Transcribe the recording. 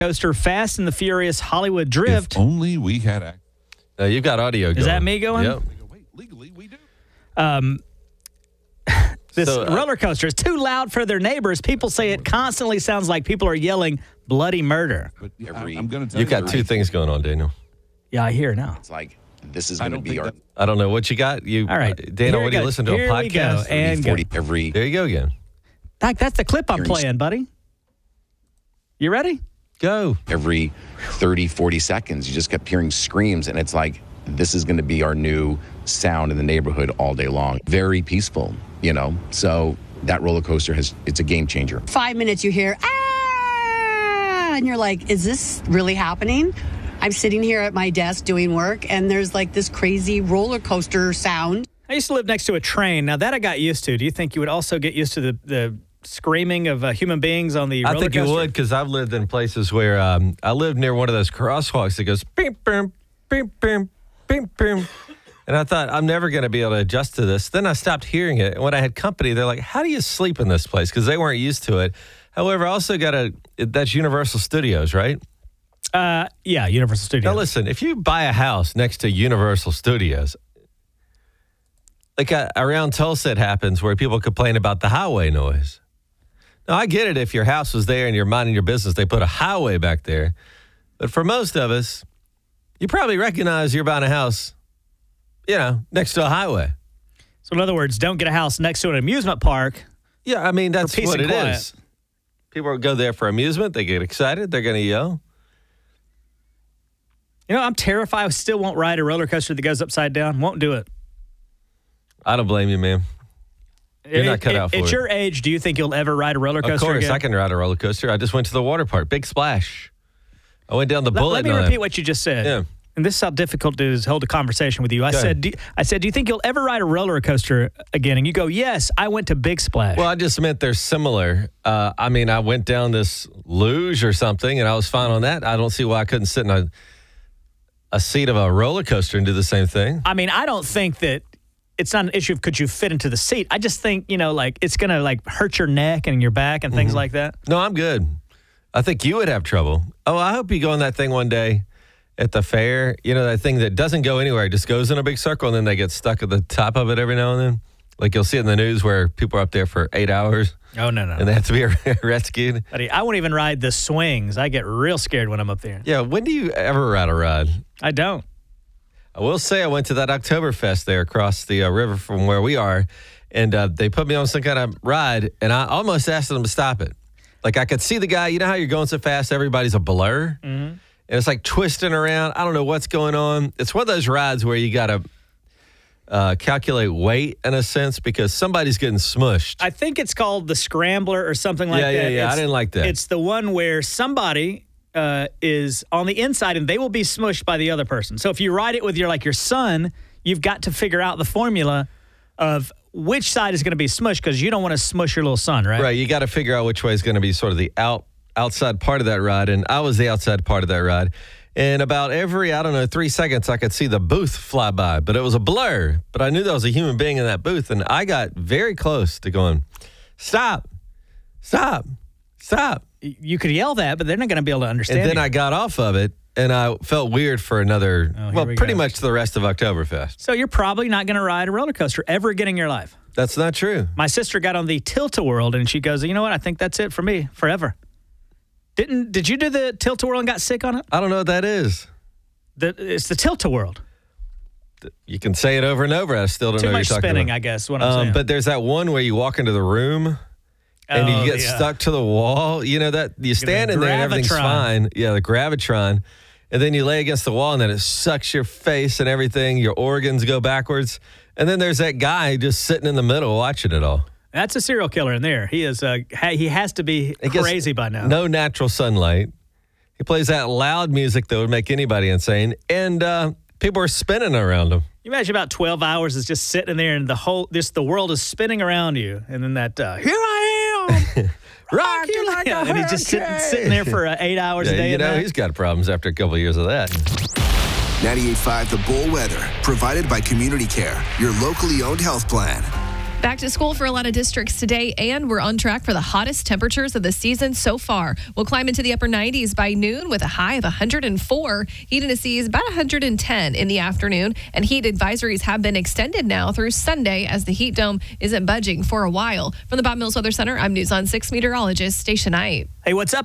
coaster Fast and the Furious Hollywood Drift. If only we had you've got audio going. Is that me going? Yep. Wait, legally we do. This roller coaster is too loud for their neighbors. People say it constantly sounds like people are yelling bloody murder. But I'm going to tell You've got two things going on, Daniel. Yeah, I hear it now. It's like, this is going to be our I don't know what you got. All right. Daniel, what do you listen to? A Here we go. podcast? And 40 every There you go again. that's the clip I'm playing, buddy. You ready? Go. every 30, 40 seconds. You just kept hearing screams, and it's like, this is going to be our new sound in the neighborhood all day long. Very peaceful, you know? So that roller coaster it's a game changer. 5 minutes you hear, ah, and you're like, is this really happening? I'm sitting here at my desk doing work, and there's like this crazy roller coaster sound. I used to live next to a train. Now, that I got used to. Do you think you would also get used to the screaming of human beings on the roller I think coaster? you would, because I've lived in places where I lived near one of those crosswalks that goes beep, beep, beep, beep, beep, beep. And I thought, I'm never going to be able to adjust to this. Then I stopped hearing it. And when I had company, they're like, how do you sleep in this place? Because they weren't used to it. However, I also got that's Universal Studios, right? Yeah, Universal Studios. Now, listen, if you buy a house next to Universal Studios, like around Tulsa it happens where people complain about the highway noise. Now, I get it if your house was there and you're minding your business, they put a highway back there. But for most of us, you probably recognize you're buying a house, next to a highway. So, in other words, don't get a house next to an amusement park. Yeah, I mean, that's peace what and it quiet. is. People go there for amusement. They get excited. They're going to yell. I'm terrified I still won't ride a roller coaster that goes upside down. Won't do it. I don't blame you, man. You're not cut out for it. At your age, do you think you'll ever ride a roller coaster Of course, again? I can ride a roller coaster. I just went to the water park. Big Splash. I went down the bullet. Let me repeat what you just said. Yeah. And this is how difficult it is to hold a conversation with you. I said, do you think you'll ever ride a roller coaster again? And you go, yes, I went to Big Splash. Well, I just meant they're similar. I went down this luge or something, and I was fine on that. I don't see why I couldn't sit in a seat of a roller coaster and do the same thing. I mean, I don't think that it's not an issue of could you fit into the seat. I just think, it's going to hurt your neck and your back and things like that. No, I'm good. I think you would have trouble. Oh, I hope you go on that thing one day at the fair. That thing that doesn't go anywhere. It just goes in a big circle, and then they get stuck at the top of it every now and then. Like you'll see it in the news where people are up there for 8 hours. Oh, no. And they have to be rescued. Buddy, I won't even ride the swings. I get real scared when I'm up there. Yeah, when do you ever ride a ride? I don't. I will say I went to that Oktoberfest there across the river from where we are, and they put me on some kind of ride, and I almost asked them to stop it. Like I could see the guy. You know how you're going so fast, everybody's a blur? Mm-hmm. And it's like twisting around. I don't know what's going on. It's one of those rides where you got to calculate weight in a sense because somebody's getting smushed. I think it's called the Scrambler or something like that. Yeah. I didn't like that. It's the one where somebody is on the inside and they will be smushed by the other person. So if you ride it with your son, you've got to figure out the formula of which side is going to be smushed because you don't want to smush your little son, right? Right. You got to figure out which way is going to be sort of the outside part of that ride. And I was the outside part of that ride. And about every, 3 seconds, I could see the booth fly by. But it was a blur. But I knew there was a human being in that booth. And I got very close to going, stop. You could yell that, but they're not going to be able to understand And then you. I got off of it. And I felt weird for another, pretty much the rest of Oktoberfest. So you're probably not going to ride a roller coaster ever again in your life. That's not true. My sister got on the Tilt-A-Whirl, and she goes, you know what? I think that's it for me forever. Did you do the Tilt-A-Whirl and got sick on it? I don't know what that is. It's the Tilt-A-Whirl. You can say it over and over. I still don't Too know what much you're talking spinning, about. I guess, what I'm saying. But there's that one where you walk into the room and you get stuck to the wall. You know that you stand in there and everything's fine. Yeah, the Gravitron. And then you lay against the wall and then it sucks your face and everything. Your organs go backwards. And then there's that guy just sitting in the middle watching it all. That's a serial killer in there. He is. He has to be crazy by now. No natural sunlight. He plays that loud music that would make anybody insane. And people are spinning around him. You imagine about 12 hours is just sitting there and the world is spinning around you. And then that, here I am. Rock you like a and he's just sitting there for 8 hours a day. You know, he's got problems after a couple of years of that. 98.5 The Bull Weather, provided by Community Care, your locally owned health plan. Back to school for a lot of districts today, and we're on track for the hottest temperatures of the season so far. We'll climb into the upper 90s by noon with a high of 104. Heat indices about 110 in the afternoon, and heat advisories have been extended now through Sunday as the heat dome isn't budging for a while. From the Bob Mills Weather Center, I'm News on 6 meteorologist Stacia Knight. Hey, what's up?